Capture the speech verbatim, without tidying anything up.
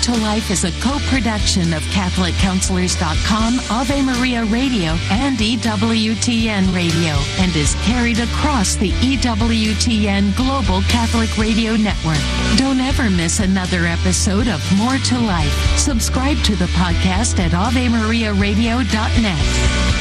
to Life is a co-production of Catholic Counselors dot com, Ave Maria Radio, and E W T N Radio, and is carried across the E W T N Global Catholic Radio Network. Don't ever miss another episode of More to Life. Subscribe to the podcast at Ave Maria Radio dot net.